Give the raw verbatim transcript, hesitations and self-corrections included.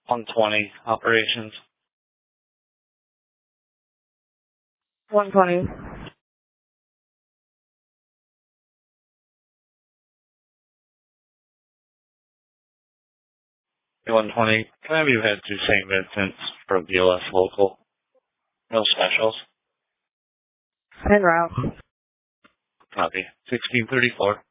one twenty operations. one twenty. one twenty. Can I have you head to Saint Vincent's for B L S local? No specials. En route. Copy. sixteen thirty-four.